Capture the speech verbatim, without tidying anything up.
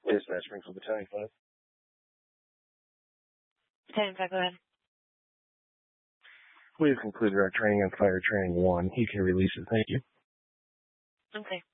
Dispatch, Springfield Battalion five. Battalion five, go ahead. We have concluded our training on fire training one. You can release it. Thank you. Okay.